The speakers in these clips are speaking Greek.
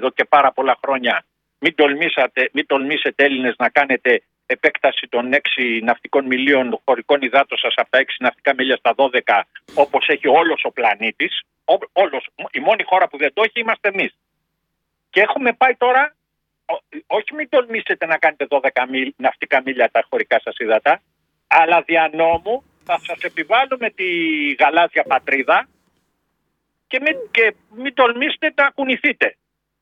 εδώ και πάρα πολλά χρόνια. Μην τολμήσετε Έλληνες να κάνετε επέκταση των 6 ναυτικών μιλίων χωρικών υδάτων σας από τα 6 ναυτικά μίλια στα 12, όπως έχει όλος ο πλανήτης. Η μόνη χώρα που δεν το έχει είμαστε εμείς. Και έχουμε πάει τώρα, όχι μην τολμήσετε να κάνετε 12 ναυτικά μίλια τα χωρικά σας υδατά, αλλά δια νόμου θα σας επιβάλλουμε τη γαλάζια πατρίδα και μην τολμήσετε να κουνηθείτε.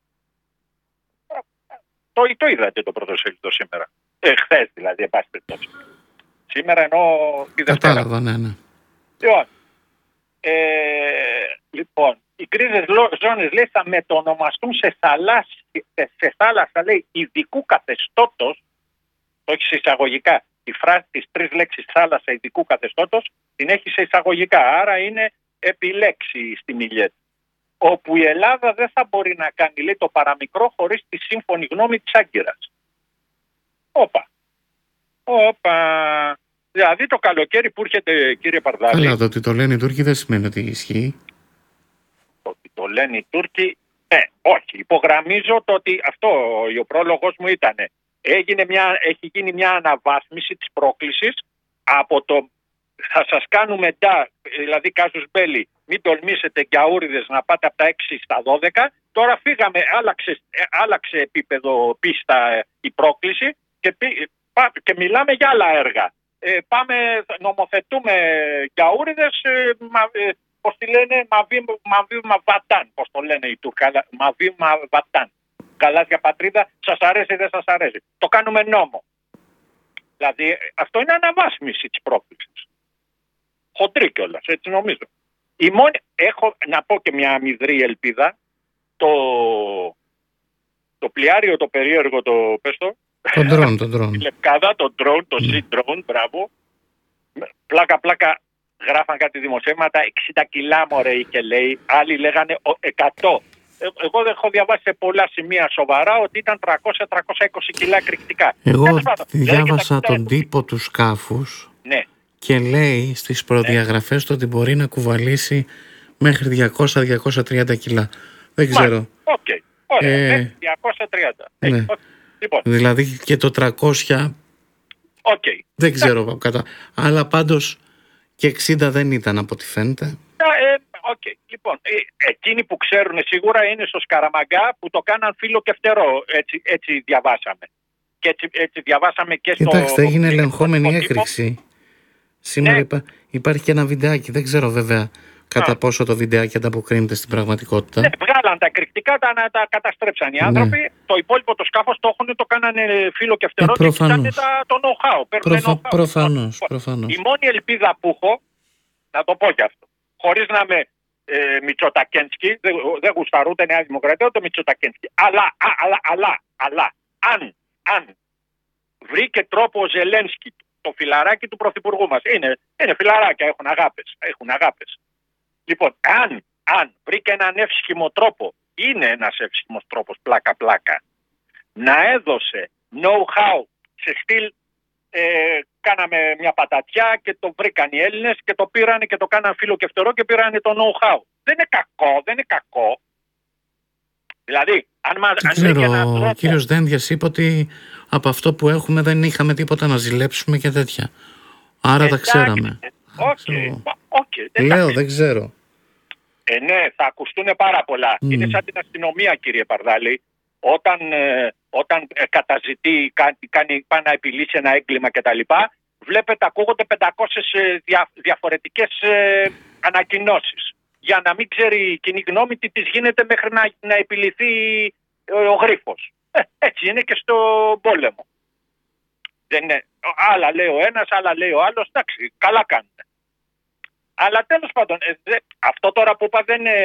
Το είδατε το πρωτοσέλιδο σήμερα. Χθες δηλαδή, εν πάση περιπτώσει. Σήμερα εννοώ τη Δευτέρα. Κατάλαβα, ναι. Λοιπόν, οι γκρίζες ζώνες, λέει, θα μετονομαστούν σε θάλασσα, λέει, ειδικού καθεστώτος. Το έχει σε εισαγωγικά. Η φράση της 3 λέξεις θάλασσα ειδικού καθεστώτος την έχει σε εισαγωγικά. Άρα είναι επιλέξει στη Μιλιέτ. Όπου η Ελλάδα δεν θα μπορεί να κάνει, λέει, το παραμικρό χωρίς τη σύμφωνη γνώμη της Άγκυρας. Όπα. Δηλαδή το καλοκαίρι που έρχεται, κύριε Παρδάλη. Καλά, το ότι το λένε οι Τούρκοι δεν σημαίνει ότι ισχύει. Το ότι το λένε οι Τούρκοι, όχι. Υπογραμμίζω το ότι αυτό ο πρόλογος μου ήταν. Έχει γίνει μια αναβάθμιση της πρόκλησης από το θα σας κάνουμε δηλαδή κάζους μπέλι, μην τολμήσετε γιαούριδες να πάτε από τα 6 στα 12. Τώρα φύγαμε, άλλαξε επίπεδο πίστα η πρόκληση και μιλάμε για άλλα έργα. Νομοθετούμε γιαούριδες, πώς τη λένε, μαβί μαβατάν, πώς το λένε οι Τούρκοι, μαβί μαβατάν. Γαλάζια πατρίδα, σας αρέσει δεν σας αρέσει. Το κάνουμε νόμο. Δηλαδή αυτό είναι αναβάθμιση της πρόκλησης. Χοντρή κιόλας, έτσι νομίζω. Έχω να πω και μια αμυδρή ελπίδα. Το πλοιάριο, το περίεργο, το πες το. Το drone. Η λευκάδα, το drone, το sea drone, μπράβο. Πλάκα γράφαν κάτι δημοσιεύματα, 60 κιλά μωρέ είχε, λέει. Άλλοι λέγανε 100. Εγώ δεν έχω διαβάσει σε πολλά σημεία σοβαρά ότι ήταν 300-320 κιλά εκρηκτικά. Εγώ διάβασα τον τύπο του σκάφους, ναι, και λέει στις προδιαγραφές του ότι μπορεί να κουβαλήσει μέχρι 200-230 κιλά. Δεν ξέρω. Ωραία, μέχρι 230. Ναι. Λοιπόν. Δηλαδή και το 300 δεν ξέρω κατά. Αλλά πάντως και 60 δεν ήταν από ό,τι φαίνεται. Λοιπόν, εκείνοι που ξέρουν σίγουρα είναι στο Σκαραμαγκά που το κάναν φύλλο και φτερό. Έτσι διαβάσαμε. Και έτσι διαβάσαμε και στο... Κοιτάξτε, έγινε ελεγχόμενη έκρηξη. Σήμερα υπάρχει και ένα βιντεάκι. Δεν ξέρω βέβαια κατά πόσο το βιντεάκι ανταποκρίνεται στην πραγματικότητα. Ναι, βγάλαν τα εκρηκτικά, τα καταστρέψαν οι άνθρωποι. Ναι. Το υπόλοιπο το σκάφος το κάνανε φύλλο και φτερό και κοιτάνε το know-how. Προφανώς. Η μόνη ελπίδα που έχω, να το πω κι αυτό, χωρίς να είμαι Μητσοτακένσκι, δεν γουσταρώ ούτε Νέα Δημοκρατία ούτε Μητσοτακένσκι. Αλλά αν βρήκε τρόπο ο Ζελένσκι, το φιλαράκι του πρωθυπουργού μας, είναι φιλαράκια, έχουν αγάπες. Λοιπόν, αν βρήκε έναν εύσχυμο τρόπο, είναι ένας εύσχυμος τρόπος, πλάκα, να έδωσε know-how σε στυλ, κάναμε μια πατατιά και το βρήκαν οι Έλληνες και το πήρανε και το κάναν φύλλο και φτερό και πήρανε το know-how. Δεν είναι κακό. Δηλαδή, ο κύριος Δένδιας είπε ότι από αυτό που έχουμε δεν είχαμε τίποτα να ζηλέψουμε και τέτοια. Άρα τα ξέραμε. Λέω, δεν ξέρω. Ναι, θα ακουστούν πάρα πολλά. Είναι σαν την αστυνομία, κύριε Παρδάλη. Όταν καταζητεί, πάει να επιλύσει ένα έγκλημα κτλ. Βλέπετε, ακούγονται 500 διαφορετικές ανακοινώσεις. Για να μην ξέρει η κοινή γνώμη τι της γίνεται μέχρι να επιλυθεί ο γρίφος. Έτσι είναι και στο πόλεμο. Δεν είναι, άλλα λέει ο ένας, άλλα λέει ο άλλος. Εντάξει, καλά κάνουν. Αλλά τέλος πάντων, αυτό τώρα που είπα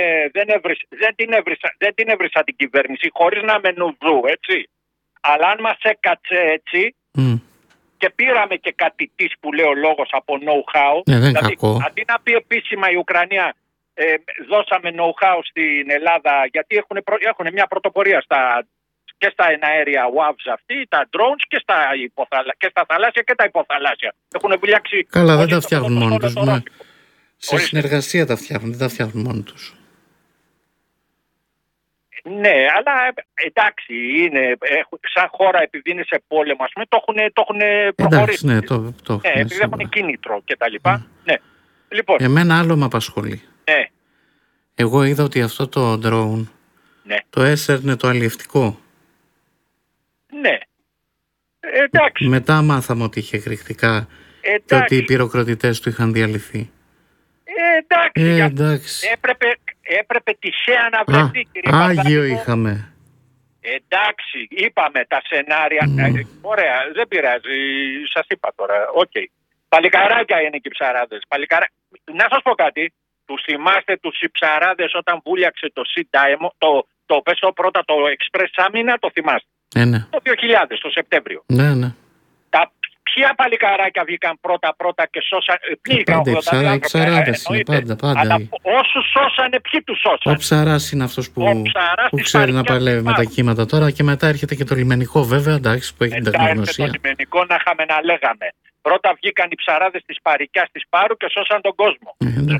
δεν την έβρισα την κυβέρνηση χωρίς να με νουδού, έτσι. Αλλά αν μας έκατσε έτσι και πήραμε και κάτι της που λέει ο λόγος από know-how, δηλαδή αντί να πει επίσημα η Ουκρανία δώσαμε know-how στην Ελλάδα, γιατί έχουν μια πρωτοπορία και στα εναέρια WAVs αυτή, τα drones και στα θαλάσσια και τα υποθαλάσσια. Έχουν βουλιάξει. Καλά, δεν τα φτιάχνουν μόνοι τους. Σε συνεργασία τα φτιάχνουν, δεν τα φτιάχνουν μόνοι τους. Ναι, αλλά εντάξει, σαν χώρα επειδή είναι σε πόλεμο, ας πούμε, το έχουν προχωρήσει. Εντάξει, ναι, το επειδή έχουν κίνητρο κτλ. Ναι. Λοιπόν. Εμένα άλλο με απασχολεί. Ναι. Εγώ είδα ότι αυτό το drone το έσαιρνε το αλλιευτικό. Ναι. Εντάξει. Μετά μάθαμε ότι είχε εκρηκτικά και ότι οι πυροκροτητές του είχαν διαλυθεί. Εντάξει. Έπρεπε τυχαία να βρεθεί, κύριε Παπαδάκη. Άγιο είχαμε. Εντάξει, είπαμε τα σενάρια. Ωραία, δεν πειράζει. Σας είπα τώρα. Okay. Παλικαράκια είναι και οι ψαράδες. Να σας πω κάτι. Τους θυμάστε τους ψαράδες όταν βούλιαξε το Sea Diamond, το πέσω πρώτα το Express Amina, το θυμάστε. Ναι. Το 2000, το Σεπτέμβριο. Ναι. Ποια παλικαράκια βγήκαν πρώτα και σώσαν. Πνίγηκαν 80 ψαράδες είναι πάντα. Αλλά όσους σώσανε, ποιοι τους σώσαν? Ο ψαράς είναι αυτός που ξέρει να παλεύει με τα κύματα τώρα και μετά έρχεται και το λιμενικό βέβαια, εντάξει, που έχει την τεχνογνωσία. Το λιμενικό να είχαμε να λέγαμε. Πρώτα βγήκαν οι ψαράδες της Παρικιάς της Πάρου και σώσαν τον κόσμο.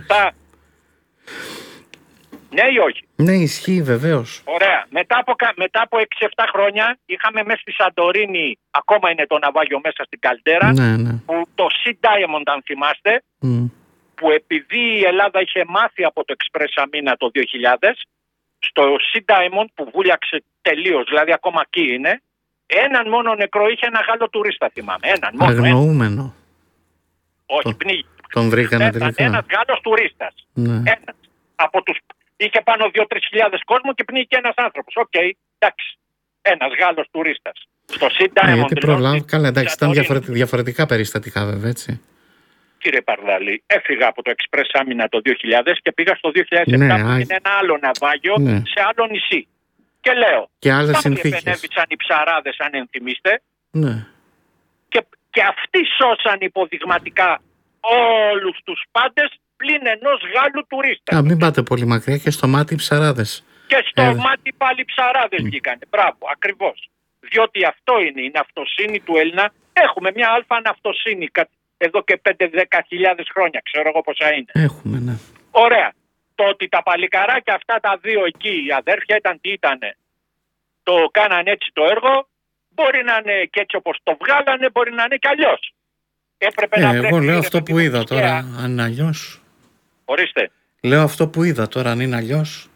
Ναι ή όχι? Ναι, ισχύει βεβαίως. Ωραία. Μετά από 6-7 χρόνια είχαμε μέσα στη Σαντορίνη, ακόμα είναι το ναυάγιο μέσα στην καλτέρα, που το Sea Diamond, αν θυμάστε, που επειδή η Ελλάδα είχε μάθει από το Express Amina το 2000, στο Sea Diamond που βούλιαξε τελείως, δηλαδή ακόμα εκεί είναι, έναν μόνο νεκρό είχε, ένα Γάλλο τουρίστα θυμάμαι. Αγνοούμενο. Όχι, πνίγει. Τον βρήκανε τελικά. Ένας Γάλλος τουρίστας. Ένας. Από τους... Είχε πάνω 2-3 χιλιάδες κόσμο και πνίγηκε ένας άνθρωπος. Οκ, εντάξει. Ένας Γάλλος τουρίστας. Στο Sea Diamond. Γιατί προλάβει. Καλά, εντάξει, ήταν διαφορετικά περιστατικά βέβαια, έτσι. Κύριε Παρδάλη, έφυγα από το Express Amina το 2000 και πήγα στο 2007 που είναι ένα άλλο ναυάγιο σε άλλο νησί. Και λέω, και άλλες συνθήκες. Επενέβησαν οι ψαράδες, αν ενθυμίστε. Ναι. Και αυτοί σώσαν υποδειγματικά όλους τους πάντες πλην ενός Γάλλου τουρίστα. Μην πάτε πολύ μακριά, και στο μάτι ψαράδες. Και στο μάτι πάλι ψαράδες βγήκανε. Μπράβο, ακριβώς. Διότι αυτό είναι η ναυτοσύνη του Έλληνα. Έχουμε μια αλφα ναυτοσύνη εδώ και 5-10 χιλιάδες χρόνια. Ξέρω εγώ πόσα είναι. Έχουμε, ναι. Ωραία. Το ότι τα παλικαράκια αυτά τα δύο εκεί, οι αδέρφια ήταν τι ήτανε, το κάνανε έτσι το έργο, μπορεί να είναι και έτσι όπως το βγάλανε, μπορεί να είναι και αλλιώς. Έπρεπε να εγώ λέω αυτό που είδα τώρα, αν είναι αλλιώς. Ορίστε. Λέω αυτό που είδα τώρα, αν είναι αλλιώς.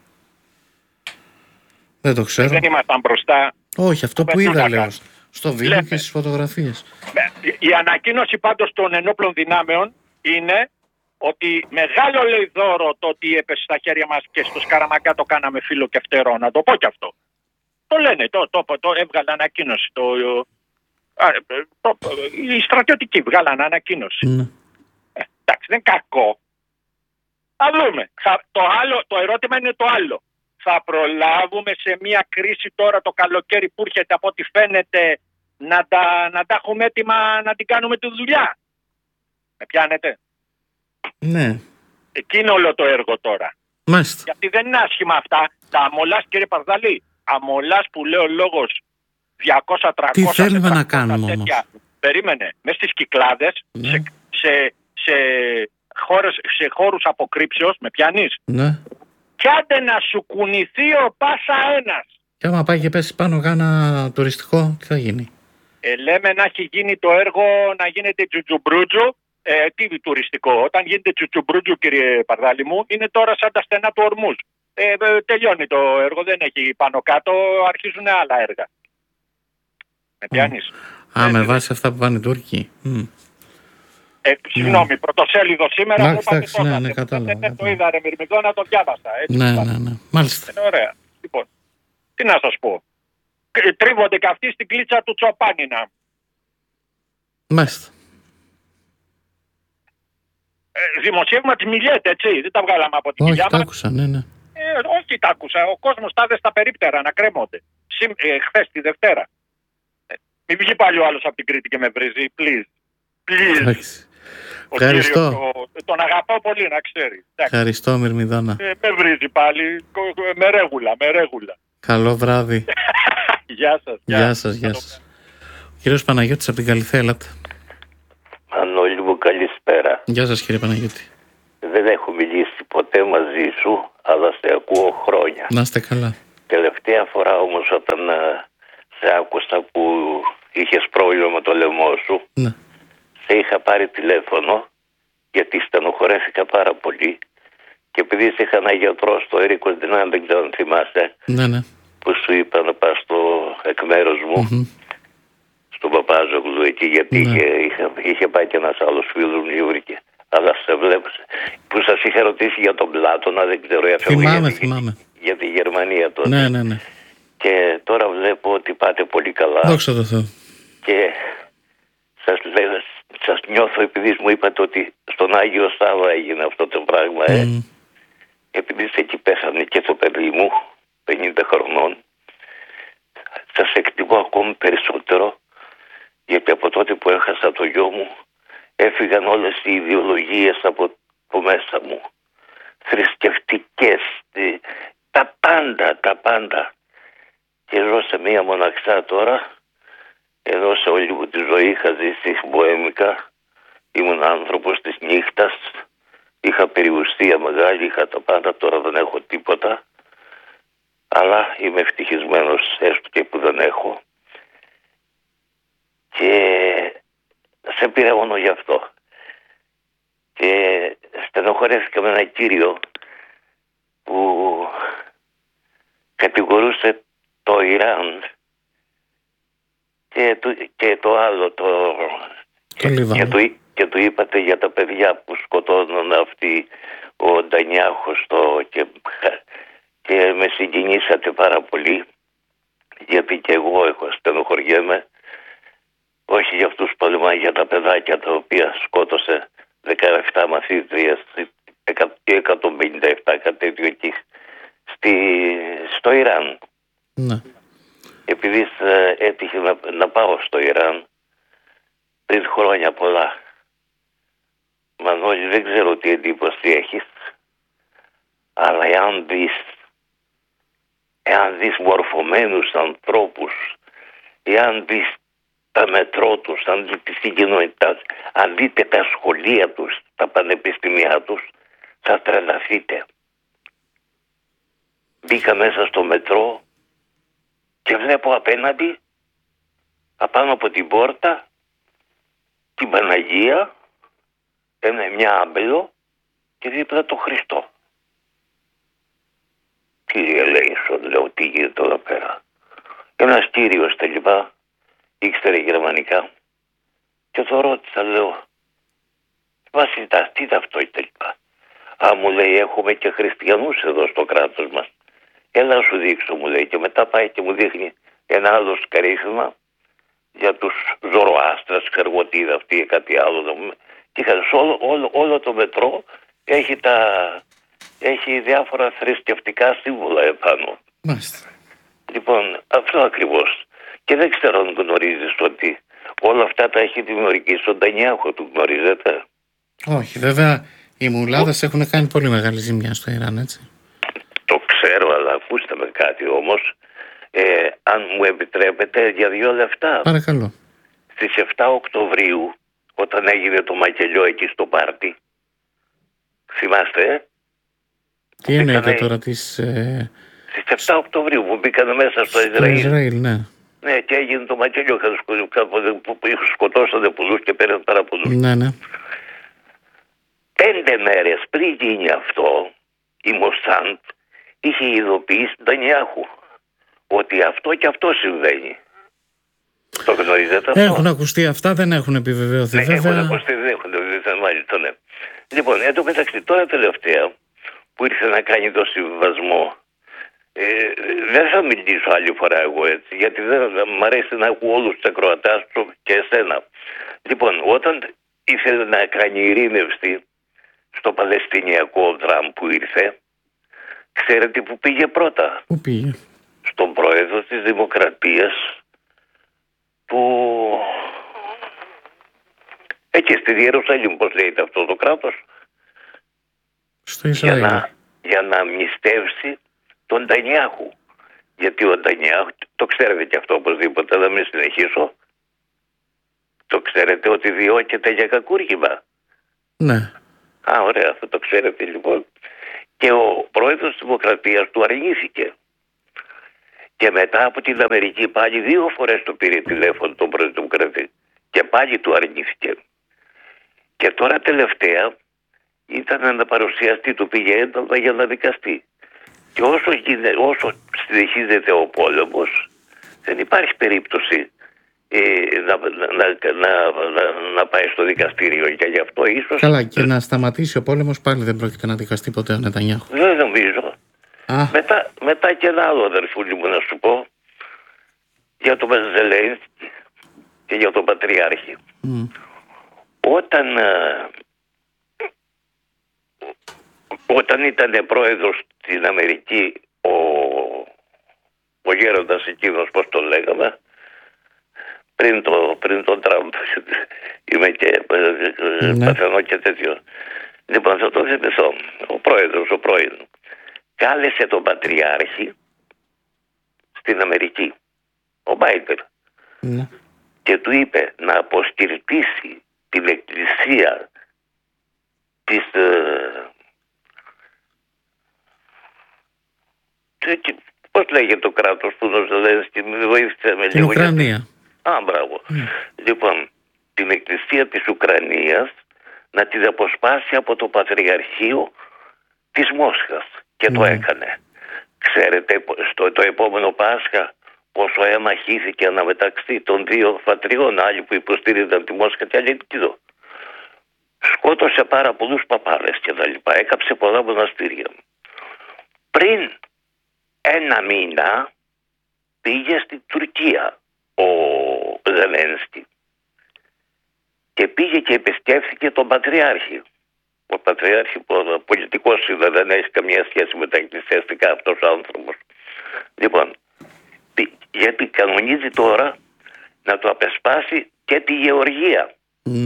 Δεν το ξέρω. Δεν ήμασταν μπροστά. Όχι, αυτό που είδα λέω. Στο βίντεο και στις φωτογραφίες. Η ανακοίνωση πάντως των ενόπλων δυνάμεων είναι ότι μεγάλο λέει δώρο το ότι έπεσε στα χέρια μας και στο Σκαραμαγκά το κάναμε φίλο και φτερό. Να το πω κι αυτό. Το λένε, το έβγαλε ανακοίνωση. Οι στρατιωτικοί βγάλαν ανακοίνωση. Εντάξει, δεν είναι κακό. Θα δούμε. Το ερώτημα είναι το άλλο. Θα προλάβουμε σε μια κρίση τώρα το καλοκαίρι που έρχεται, από ό,τι φαίνεται, να τα έχουμε έτοιμα να την κάνουμε τη δουλειά? Με πιάνετε? Ναι. Εκεί είναι όλο το έργο τώρα. Μάλιστα. Γιατί δεν είναι άσχημα αυτά. Τα αμολάς, κύριε Παρδαλή, αμολάς που λέει ο λόγος 200-300. Τι θέλουμε να κάνουμε όμως? Περίμενε. Μες στις Κυκλάδες, σε χώρους αποκρύψεως, με πιάνεις? Ναι. Κι άντε να σου κουνηθεί ο πάσα ένας. Και άμα πάει και πέσει πάνω κάνα τουριστικό, τι θα γίνει? Λέμε να έχει γίνει το έργο, να γίνεται τζουτζουμπρούτζου. Τι τουριστικό? Όταν γίνεται τζουτζουμπρούτζου, κύριε Παρδάλη μου, είναι τώρα σαν τα στενά του Ορμούς. Τελειώνει το έργο, δεν έχει πάνω κάτω, αρχίζουν άλλα έργα. Με πιάνεις? Με βάση αυτά που πάνε οι Τούρκοι. Συγγνώμη, πρωτοσέλιδο σήμερα. Ναι, κατάλαβα. Το είδα, ρε Μυρμηδό, να το διάβασα. Ναι. Μάλιστα. Ωραία. Λοιπόν, τι να σας πω. Τρίβονται και αυτοί στην κλίτσα του Τσοπάνινα. Μάλιστα. Δημοσίευμα της Μιλιέτ, έτσι. Δεν τα βγάλαμε από την κοιλιά μας. Όχι, τα άκουσα, ναι. Όχι, τα άκουσα. Ο κόσμος τα δε στα περίπτερα να κρέμονται. Χθες τη Δευτέρα. Μην βγει πάλι ο άλλος από την Κρήτη και με βρίζει. Please. Ευχαριστώ. Τον αγαπάω πολύ, να ξέρει. Ευχαριστώ, Μυρμηδόνα. Με βρίζει πάλι. Με ρέγουλα. Καλό βράδυ. Γεια σας. Ο κύριος Παναγιώτης από την Καλυθέα, έλατε. Μανώλη μου, καλησπέρα. Γεια σας, κύριε Παναγιώτη. Δεν έχω μιλήσει ποτέ μαζί σου, αλλά σε ακούω χρόνια. Να είστε καλά. Τελευταία φορά όμως όταν σε άκουσα που είχες πρόβλημα με το λαιμό σου, ναι, σε είχα πάρει τηλέφωνο γιατί στενοχωρέθηκα πάρα πολύ και επειδή είχα ένα γιατρό στο Ερίκος Δυνάμει, δεν ξέρω αν θυμάσαι, ναι, ναι, που σου είπα να πας στο εκ μέρους μου, στον Παπάζογλου εκεί, γιατί είχε πάει και ένας άλλος φίλος μου Γιούρικε. Αλλά σε βλέπω, που σας είχα ρωτήσει για τον Πλάτωνα, δεν ξέρω, θυμάμαι. Για τη Γερμανία τότε. Ναι, ναι, ναι. Και τώρα βλέπω ότι πάτε πολύ καλά. Δόξα τω Θεώ. Και σας νιώθω επειδή μου είπατε ότι στον Άγιο Σάββα έγινε αυτό το πράγμα. Επειδή εκεί πέθανε και το παιδί μου, 50 χρονών, σας εκτιμώ ακόμη περισσότερο, γιατί από τότε που έχασα το γιο μου έφυγαν όλες οι ιδεολογίες από μέσα μου, θρησκευτικές, τα πάντα, και ζω σε μία μοναξιά τώρα, ενώ σε όλη μου τη ζωή είχα ζήσει μποέμικα, ήμουν άνθρωπος της νύχτας, είχα περιουσία μεγάλη, είχα τα πάντα, τώρα δεν έχω τίποτα, αλλά είμαι ευτυχισμένος έστω και που δεν έχω. Και σε πήρα μόνο γι' αυτό. Και στενοχωρέθηκα με έναν κύριο που κατηγορούσε το Ιράν και το άλλο και του είπατε για τα παιδιά που σκοτώνουν αυτοί ο Ντανιάχος και με συγκινήσατε πάρα πολύ, γιατί και εγώ έχω στενοχωριέμαι, όχι για αυτούς πολεμάει, για τα παιδάκια τα οποία σκότωσε 17 μαθήτριες και 157 κατέτειο εκεί στο Ιράν. Ναι. Επειδή έτυχε να πάω στο Ιράν πριν χρόνια πολλά, Μανώλη, δεν ξέρω τι εντύπωση έχεις, αλλά εάν δεις μορφωμένους ανθρώπους, εάν δεις τα μετρό τους, αν δείτε την κοινότητα, αν δείτε τα σχολεία τους, τα πανεπιστήμια τους, θα τρελαθείτε. Μπήκα μέσα στο μετρό και βλέπω απέναντι, απάνω από την πόρτα, την Παναγία, μια άμπελο και δίπλα το Χριστό. Κύριε Λέισον, λέω, τι γίνεται εδώ πέρα? Ένας κύριος τελικά ήξερε γερμανικά και το ρώτησα, λέω, Βασιλτάς, τι είναι αυτό τελικά? Μου λέει, έχουμε και χριστιανούς εδώ στο κράτος μας. Έλα να σου δείξω, μου λέει, και μετά πάει και μου δείχνει ένα άλλο σκαρίφημα για τους Ζωροάστρας, ξέρω εγώ τι είναι αυτή ή κάτι άλλο. Και όλο το μετρό έχει διάφορα θρησκευτικά σύμβολα επάνω. Μάλιστα. Λοιπόν, αυτό ακριβώς. Και δεν ξέρω αν γνωρίζεις ότι όλα αυτά τα έχει δημιουργήσει ο Ντανιάχο, του γνωρίζετε? Όχι, βέβαια οι μουλάδες έχουν κάνει πολύ μεγάλη ζημιά στο Ιράν, έτσι. Το ξέρω, αλλά ακούστε με κάτι όμως, αν μου επιτρέπετε, για 2 λεπτά. Παρακαλώ. Στις 7 Οκτωβρίου, όταν έγινε το μακελιό εκεί στο πάρτι, θυμάστε? Τι εννοείται τώρα Στις 7 Οκτωβρίου που μπήκαν μέσα στο Ισραήλ. Ισραήλ, ναι. Ναι, και έγινε το μακελιό που σκοτώσανε πολλούς και πέραν πάρα πολλούς. Ναι, ναι. 5 μέρες πριν γίνει αυτό, η Μοσάντ είχε ειδοποιήσει τον Ντανιάχου ότι αυτό και αυτό συμβαίνει. Το γνωρίζετε αυτό? Έχουν ακουστεί αυτά, δεν έχουν επιβεβαιωθεί, ναι, βέβαια. Έχουν ακουστεί, δεν έχουν επιβεβαιωθεί, μάλιστα, ναι. Λοιπόν, εν τω μεταξύ, τώρα τελευταία που ήρθε να κάνει το συμβιβασμό, δεν θα μιλήσω άλλη φορά εγώ έτσι, γιατί δεν μ' αρέσει να ακούω όλους τους ακροατάς και εσένα. Λοιπόν, όταν ήθελε να κάνει ειρήνευση στο Παλαιστινιακό Τραμπ που ήρθε, ξέρετε που πήγε πρώτα? Πού πήγε? Στον πρόεδρο της Δημοκρατίας, που εκεί στη Ιερουσαλήμ, πώς λέγεται αυτό το κράτος, στο Ισραήλ, για να μνηστεύσει τον Ντανιάχου. Γιατί ο Ντανιάχου, το ξέρετε και αυτό οπωσδήποτε, να μην συνεχίσω, το ξέρετε ότι διώκεται για κακούργημα? Ναι. Ωραία, αυτό το ξέρετε λοιπόν. Και ο πρόεδρος της Δημοκρατίας του αρνήθηκε. Και μετά από την Αμερική πάλι 2 φορές του πήρε τηλέφωνο τον πρόεδρο του κρατή και πάλι του αρνήθηκε. Και τώρα τελευταία ήταν να παρουσιαστεί, του πήγε ένταλμα για να δικαστεί. Και όσο συνεχίζεται ο πόλεμος, δεν υπάρχει περίπτωση να πάει στο δικαστήριο, και γι' αυτό ίσως... Καλά, και να σταματήσει ο πόλεμος πάλι δεν πρόκειται να δικαστεί ποτέ ο Νετανιάχου. Δεν νομίζω. Μετά και ένα άλλο, αδερφούλη μου, να σου πω, για τον Ζελένσκι και για τον Πατριάρχη. Όταν ήταν πρόεδρος στην Αμερική ο γέροντας εκείνος, πώς το λέγαμε, πριν τον Τραμπ, είμαι και παθαινό και τέτοιο. Λοιπόν, θα το θυμηθώ. Ο πρόεδρος, ο πρώην, κάλεσε τον Πατριάρχη στην Αμερική, ο Μπάιντερ, και του είπε να αποσκηρτήσει την εκκλησία της πώς λέγεται το κράτος που ο Ζελένσκι με βοήθησε με λίγο. Ουκρανία. Μπράβο. Λοιπόν, την εκκλησία της Ουκρανίας να την αποσπάσει από το Πατριαρχείο της Μόσχας. Και το έκανε. Ξέρετε το επόμενο Πάσχα πόσο αίμα χύθηκε αναμεταξύ των 2 πατριών, άλλοι που υποστήριζαν τη Μόσχα και άλλοι εδώ. Σκότωσε πάρα πολλούς παπάδες και τα λοιπά. Έκαψε πολλά μοναστήρια. Πριν 1 μήνα πήγε στην Τουρκία ο Ζελένσκι και πήγε και επισκέφθηκε τον Πατριάρχη. Ο Πατριάρχη πολιτικός είναι, δεν έχει καμία σχέση με τα εκκλησιαστικά αυτός ο άνθρωπος. Λοιπόν, γιατί κανονίζει τώρα να το απεσπάσει και τη Γεωργία.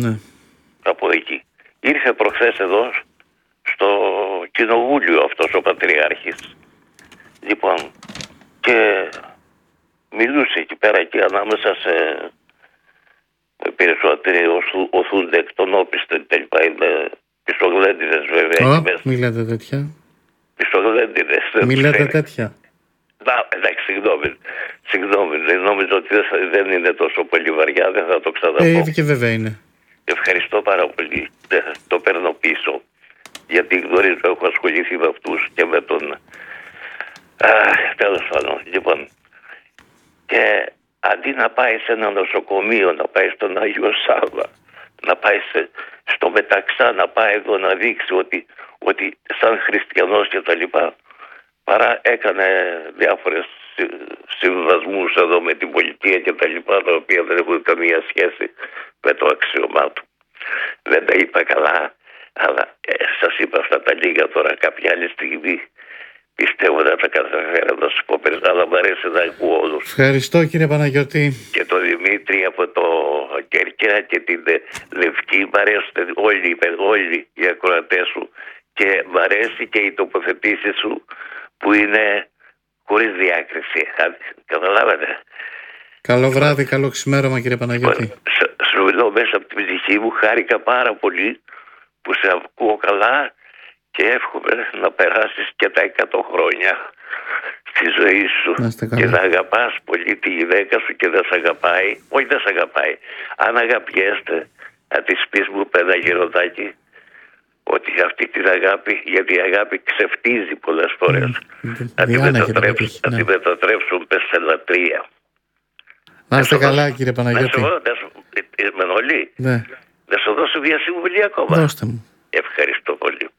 Από εκεί. Ήρθε προχθές εδώ στο κοινοβούλιο αυτός ο Πατριάρχης. Λοιπόν, και μιλούσε εκεί πέρα και ανάμεσα σε περισσότεροι οθούνται εκ των όπιστων τελικά, είναι πισογλέντιδες βέβαια. Μιλάτε τέτοια. Πισογλέντιδες. Μιλάτε τέτοια. Εντάξει, συγγνώμη, νόμιζα ότι δεν είναι τόσο πολύ βαριά, δεν θα το ξαναπώ. Και βέβαια είναι. Ευχαριστώ πάρα πολύ. Το παίρνω πίσω, γιατί γνωρίζω, έχω ασχοληθεί με αυτούς και με τον... τέλος πάντων, λοιπόν. Και αντί να πάει σε ένα νοσοκομείο, να πάει στον Άγιο Σάββα, να πάει στο Μεταξά, να πάει εδώ να δείξει ότι σαν χριστιανός και τα λοιπά, παρά έκανε διάφορες συμβασμούς εδώ με την πολιτεία και τα λοιπά, τα οποία δεν έχουν καμία σχέση με το αξίωμά του. Δεν τα είπα καλά, αλλά σας είπα αυτά τα λίγα τώρα. Κάποια άλλη στιγμή πιστεύω να τα καταφέρω να σου πω περισσότερα, αλλά μου αρέσει να ακούω όλους. Ευχαριστώ, κύριε Παναγιώτη. Και τον Δημήτρη από το Κέρκυρα και την Λευκή, μ' αρέσουν όλοι οι ακροατές σου, και μ' αρέσει και η τοποθετήση σου που είναι χωρίς διάκριση. Καταλάβατε. Καλό βράδυ, καλό ξημέρωμα, κύριε Παναγιώτη. Σου μιλώ μέσα από την ψυχή μου, χάρηκα πάρα πολύ που σε ακούω καλά και εύχομαι να περάσεις και τα 100 χρόνια στη ζωή σου και να αγαπάς πολύ τη γυναίκα σου και δεν σε αγαπάει. Όχι, δεν σε αγαπάει. Αν αγαπιέστε, να της πεις, μου είπε ένα γεροντάκι, ότι αυτή την αγάπη, γιατί η αγάπη ξεφτίζει πολλές φορές, να τη μετατρέψουν σε λατρεία. Να είστε καλά, κύριε Παναγιώτη. Με όλοι. Να σου δώσω μια συμβουλή ακόμα. Δώστε μου. Ευχαριστώ πολύ.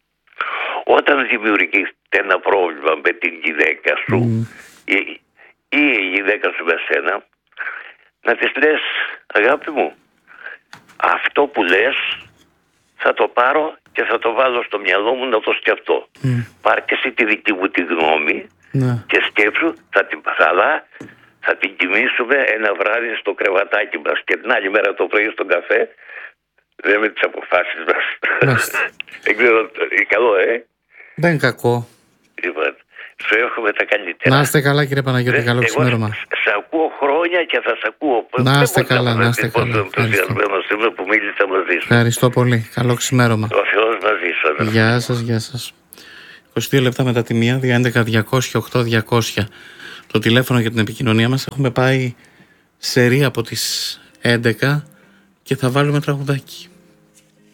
Όταν δημιουργείται ένα πρόβλημα με την γυναίκα σου ή η γυναίκα σου με σένα, να της λες, αγάπη μου, αυτό που λες θα το πάρω και θα το βάλω στο μυαλό μου να το σκεφτώ. Πάρ' και εσύ τη δική μου τη γνώμη και σκέψου, θα την κοιμήσουμε ένα βράδυ στο κρεβατάκι μας και την άλλη μέρα το πρωί στον καφέ λέμε τις αποφάσεις μας. Δεν ξέρω, είναι καλό, δεν είναι κακό. Λοιπόν, σου εύχομαι τα καλύτερα. Να είστε καλά, κύριε Παναγιώτη, καλό ξημέρωμα. Σε ακούω χρόνια και θα σε ακούω. Να είστε καλά, να είστε καλά. Ενθουσιασμένος είμαι που μίλησα μαζί σου. Ευχαριστώ πολύ, καλό ξημέρωμα. Ο Θεός μαζί σας. Γεια σας, γεια σας. 22 λεπτά μετά τη 1, 211 200 8 200. το τηλέφωνο για την επικοινωνία μας. Έχουμε πάει σερί από τις 11 και θα βάλουμε τραγουδάκι.